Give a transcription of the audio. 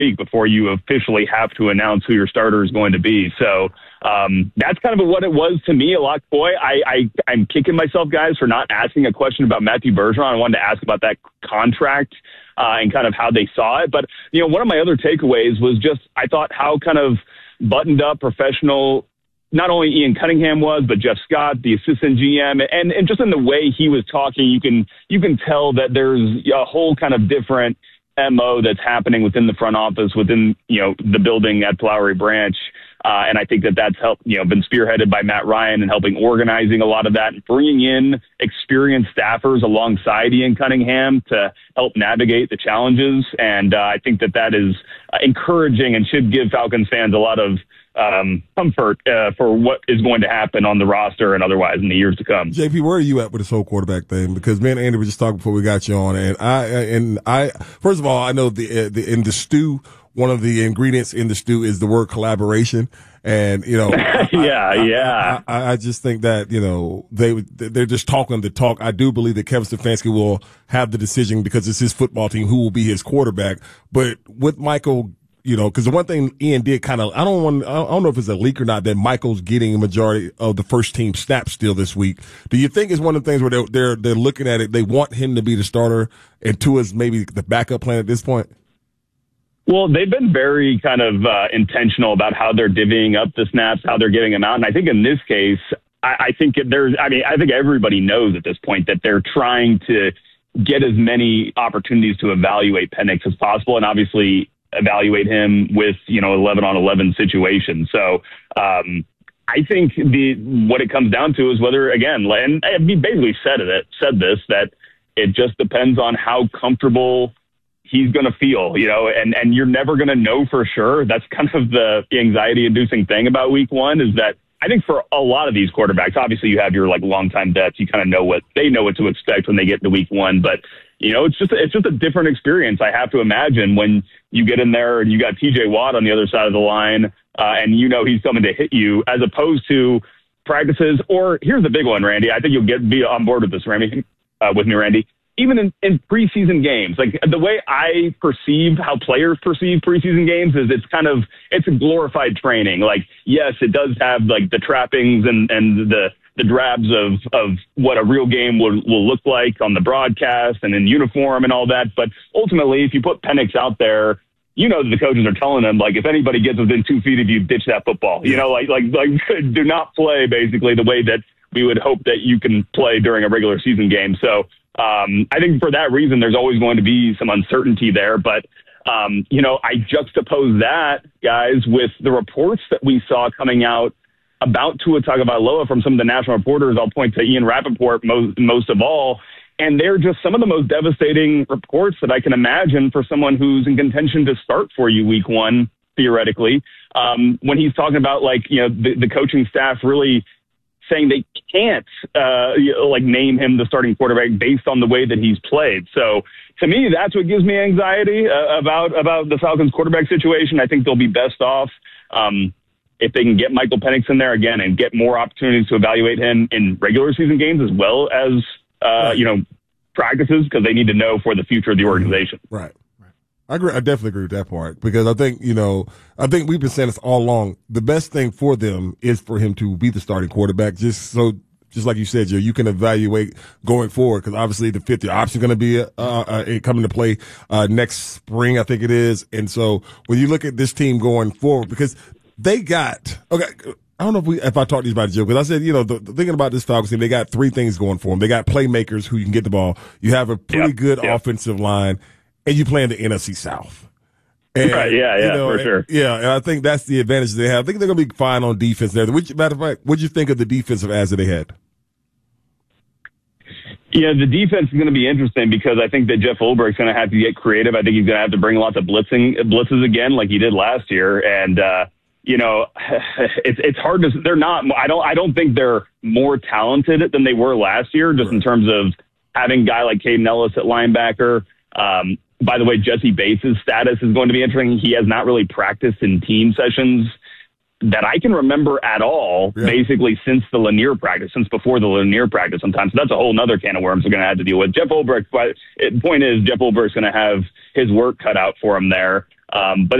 week before you officially have to announce who your starter is going to be. So that's kind of what it was to me, Alak Boy. I'm kicking myself, guys, for not asking a question about Matthew Bergeron. I wanted to ask about that contract and kind of how they saw it. But, one of my other takeaways was just I thought how kind of buttoned up, professional not only Ian Cunningham was, but Jeff Scott, the assistant GM, and just in the way he was talking, you can tell that there's a whole kind of different MO that's happening within the front office, within the building at Flowery Branch, and I think that's helped been spearheaded by Matt Ryan and helping organizing a lot of that, and bringing in experienced staffers alongside Ian Cunningham to help navigate the challenges, and I think that is encouraging and should give Falcons fans a lot of comfort for what is going to happen on the roster and otherwise in the years to come. JP, where are you at with this whole quarterback thing? Because me and Andy were just talking before we got you on, and I first of all, I know in the stew, one of the ingredients in the stew is the word collaboration, and I just think that they're just talking the talk. I do believe that Kevin Stefanski will have the decision because it's his football team who will be his quarterback, but with Michael. Because the one thing Ian did I don't know if it's a leak or not, that Michael's getting a majority of the first team snaps still this week. Do you think it's one of the things where they're looking at it, they want him to be the starter and Tua's maybe the backup plan at this point? Well, they've been very kind of intentional about how they're divvying up the snaps, how they're giving them out. And I think in this case, I think everybody knows at this point that they're trying to get as many opportunities to evaluate Penix as possible. And obviously, evaluate him with 11-on-11 situation. So I think what it comes down to is whether, again, and he basically said this, that it just depends on how comfortable he's going to feel, and you're never going to know for sure. That's kind of the anxiety-inducing thing about week one, is that I think for a lot of these quarterbacks, obviously you have your longtime vets, you kind of know what to expect when they get to week one, but it's just a different experience. I have to imagine when you get in there and you got TJ Watt on the other side of the line, and he's coming to hit you, as opposed to practices. Or here's the big one, Randy. I think you'll be on board with this, Randy. Even in preseason games, like the way I perceive how players perceive preseason games is it's a glorified training. Like, yes, it does have the trappings and the drabs of what a real game will look like on the broadcast and in uniform and all that. But ultimately, if you put Penix out there, that the coaches are telling him, if anybody gets within 2 feet of you, ditch that football. Do not play basically the way that we would hope that you can play during a regular season game. So I think for that reason, there's always going to be some uncertainty there. But, I juxtapose that, guys, with the reports that we saw coming out about Tua Tagovailoa from some of the national reporters. I'll point to Ian Rappaport most of all. And they're just some of the most devastating reports that I can imagine for someone who's in contention to start for you week one, theoretically, when he's talking about the coaching staff really saying they can't name him the starting quarterback based on the way that he's played. So to me, that's what gives me anxiety about the Falcons quarterback situation. I think they'll be best off if they can get Michael Penix in there again and get more opportunities to evaluate him in regular season games as well as practices, because they need to know for the future of the organization. Right. I agree. I definitely agree with that part, because I think we've been saying this all along. The best thing for them is for him to be the starting quarterback, just like you said, Joe, you can evaluate going forward, because obviously the fifth year option is going to be coming to play next spring, I think it is. And so when you look at this team going forward, because they got I don't know if I talked to you about it, Joe, because I said, thinking about this Falcons team, they got three things going for them. They got playmakers who you can get the ball. You have a pretty good offensive line, and you play in the NFC South. And, right, for sure. And I think that's the advantage they have. I think they're going to be fine on defense there. Matter of fact, what did you think of the defensive ads that they had? Yeah, the defense is going to be interesting, because I think that Jeff Ulbricht's going to have to get creative. I think he's going to have to bring lots of blitzes again, like he did last year. And, it's hard to. They're not. I don't think they're more talented than they were last year, just in terms of having a guy like Caden Ellis at linebacker. By the way, Jesse Bates' status is going to be interesting. He has not really practiced in team sessions that I can remember at all, basically since the Lanier practice, since before the Lanier practice sometimes. So that's a whole other can of worms we're going to have to deal with. Jeff Ulbricht, the point is, Jeff Ulbricht's going to have his work cut out for him there. But